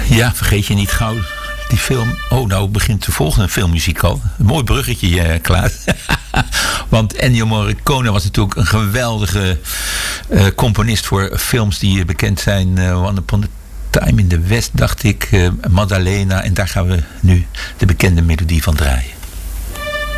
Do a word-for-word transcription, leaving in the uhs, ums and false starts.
Ja, vergeet je niet gauw die film. Oh, nou begint de volgende filmmuzical. Een mooi bruggetje, uh, Klaas. Want Ennio Morricone was natuurlijk een geweldige uh, componist voor films die bekend zijn. Uh, One Upon a Time in the West, dacht ik. Uh, Maddalena. En daar gaan we nu de bekende melodie van draaien.